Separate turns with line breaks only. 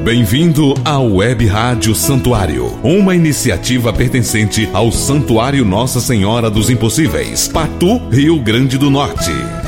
Bem-vindo ao Web Rádio Santuário, uma iniciativa pertencente ao Santuário Nossa Senhora dos Impossíveis, Patu, Rio Grande do Norte.